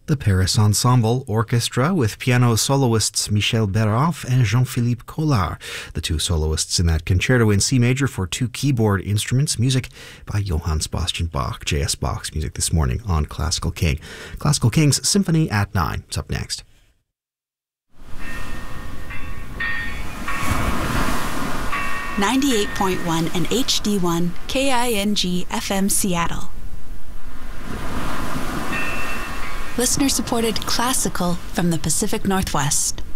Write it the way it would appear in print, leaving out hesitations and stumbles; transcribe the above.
The Paris Ensemble Orchestra with piano soloists Michel Bérauf and Jean-Philippe Collard. The two soloists in that concerto in C major for two keyboard instruments, music by Johann Sebastian Bach. J.S. Bach's music this morning on Classical King. Classical King's Symphony at 9. It's up next. .1 and HD1 KING FM Seattle. Listener-supported classical from the Pacific Northwest.